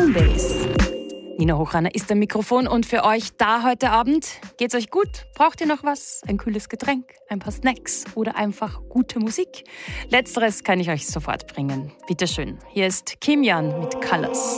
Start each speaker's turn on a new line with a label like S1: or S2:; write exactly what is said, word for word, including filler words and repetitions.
S1: Homebase. Nina Hochranner ist am Mikrofon und für euch da heute Abend. Geht's euch gut? Braucht ihr noch was? Ein kühles Getränk, ein paar Snacks oder einfach gute Musik? Letzteres kann ich euch sofort bringen. Bitteschön. Hier ist Kim Jan mit Colors.